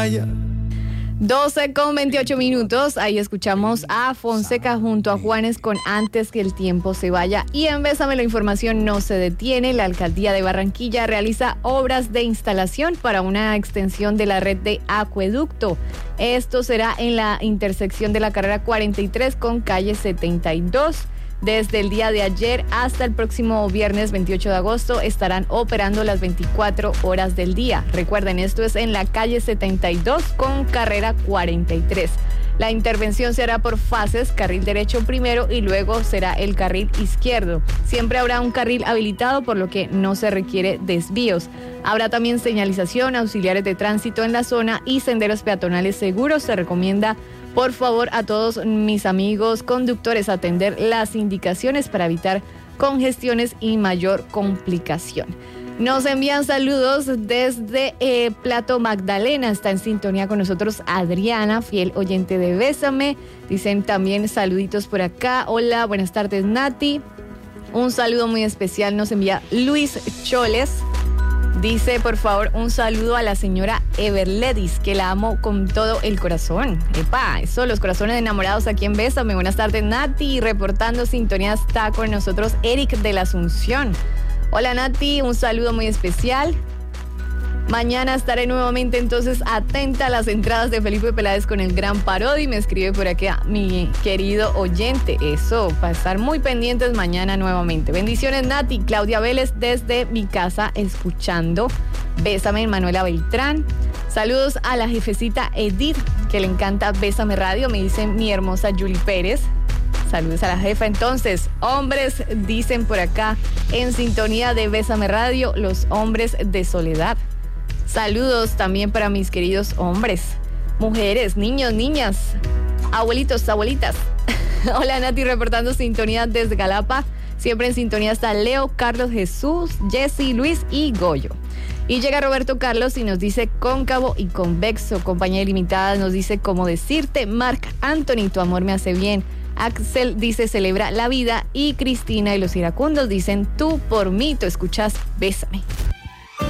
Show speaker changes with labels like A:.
A: 12:28. Ahí escuchamos a Fonseca junto a Juanes con Antes que el tiempo se vaya. Y en Bésame la información no se detiene. La alcaldía de Barranquilla realiza obras de instalación para una extensión de la red de acueducto. Esto será en la intersección de la carrera 43 con calle 72. Desde el día de ayer hasta el próximo viernes 28 de agosto estarán operando las 24 horas del día. Recuerden, esto es en la calle 72 con carrera 43. La intervención se hará por fases, carril derecho primero y luego será el carril izquierdo. Siempre habrá un carril habilitado, por lo que no se requiere desvíos. Habrá también señalización, auxiliares de tránsito en la zona y senderos peatonales seguros. Se recomienda, por favor, a todos mis amigos conductores atender las indicaciones para evitar congestiones y mayor complicación. Nos envían saludos desde Plato Magdalena. Está en sintonía con nosotros Adriana, fiel oyente de Bésame. Dicen también saluditos por acá. Hola, buenas tardes, Nati. Un saludo muy especial nos envía Luis Choles. Dice, por favor, un saludo a la señora Everledis, que la amo con todo el corazón. Epa, eso, los corazones enamorados aquí en Bésame. Buenas tardes, Nati. Reportando sintonía está con nosotros Eric de la Asunción. Hola, Nati, un saludo muy especial. Mañana estaré nuevamente entonces atenta a las entradas de Felipe Peláez con el Gran Parodi. Me escribe por aquí mi querido oyente. Eso, para estar muy pendientes mañana nuevamente. Bendiciones, Nati. Claudia Vélez desde mi casa escuchando Bésame, Manuela Beltrán. Saludos a la jefecita Edith, que le encanta Bésame Radio, me dice mi hermosa Julie Pérez. Saludos a la jefa. Entonces, hombres, dicen por acá, en sintonía de Bésame Radio, los hombres de Soledad. Saludos también para mis queridos hombres, mujeres, niños, niñas, abuelitos, abuelitas. Hola, Nati, reportando sintonía desde Galapa. Siempre en sintonía está Leo, Carlos, Jesús, Jessy, Luis y Goyo. Y llega Roberto Carlos y nos dice cóncavo y convexo. Compañía ilimitada nos dice cómo decirte. Marc Anthony, tu amor me hace bien. Axel dice celebra la vida. Y Cristina y los iracundos dicen tú por mí, tú escuchas Bésame.